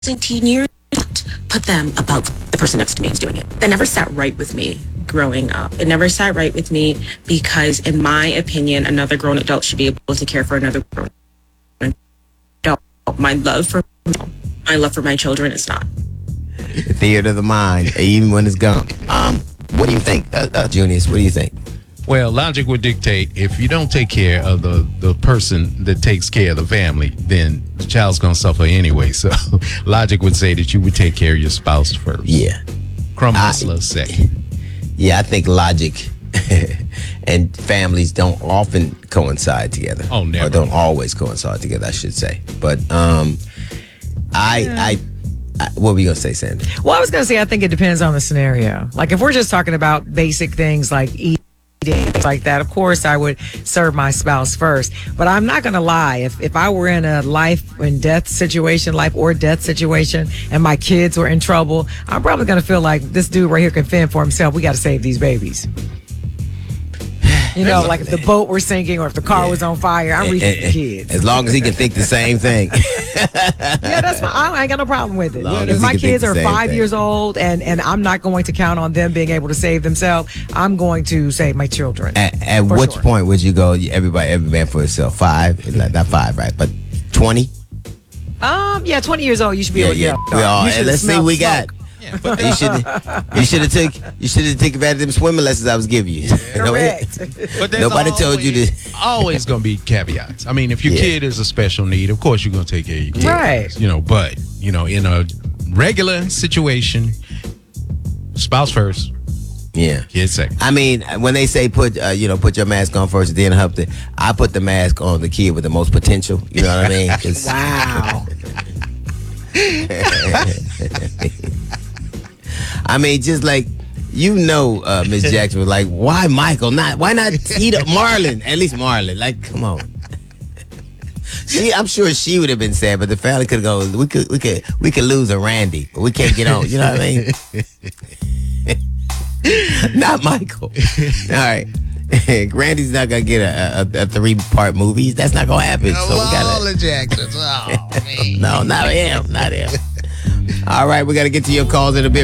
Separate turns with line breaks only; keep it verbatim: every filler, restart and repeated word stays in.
teen years, put them above the person next to me who's doing it. That never sat right with me growing up. It never sat right with me because, in my opinion, another grown adult should be able to care for another grown adult. My love for my love for my children is not.
The theater of the mind, even when it's gone. Um, what do you think, uh, uh, Junius? What do you think?
Well, logic would dictate if you don't take care of the, the person that takes care of the family, then the child's going to suffer anyway. So logic would say that you would take care of your spouse first.
Yeah.
Crumb hustler second.
Yeah, I think logic and families don't often coincide together.
Oh, never.
Or don't always coincide together, I should say. But um, I, yeah. I, I, what were you going to say, Sandy?
Well, I was going to say, I think it depends on the scenario. Like, if we're just talking about basic things like eating, things like that, of course I would serve my spouse first. But I'm not going to lie. If if I were in a life and death situation, life or death situation, and my kids were in trouble, I'm probably going to feel like this dude right here can fend for himself. We got to save these babies. You know, like if the boat were sinking or if the car yeah. was on fire, I'm reaching the kids.
As long as he can think the same thing.
Yeah, that's fine. I ain't got no problem with it. If my kids are five thing. years old and, and I'm not going to count on them being able to save themselves, I'm going to save my children.
At, at which sure. point would you go, everybody, every man for himself? Five? Not five, right? But twenty?
Um, yeah, twenty years old, you should be
yeah,
able to
yeah.
get
we all, and let's see what we got. Yeah, but you should you should have took you should have taken advantage of them swimming lessons I was giving you.
Correct.
But
nobody
always,
told you to.
Always gonna be caveats. I mean, if your yeah. kid is a special need, of course you're gonna take care of your kid.
Right.
You know, but you know, in a regular situation, spouse first.
Yeah.
Kid second.
I mean, when they say put uh, you know put your mask on first, then help the. I put the mask on the kid with the most potential. You know what I mean?
Wow.
I mean, just like, you know, uh, Miss Jackson was like, why Michael? Not why not eat up Marlon? At least Marlon. Like, come on. She, I'm sure she would have been sad, but the family could go. We could, we could, we could lose a Randy, but we can't get on. You know what I mean? Not Michael. All right. Randy's not gonna get a, a, a three part movie. That's not gonna happen. So we gotta.
All the Jacksons. Oh, man.
No, not him. Not him. All right, we got to get to your calls in a bit.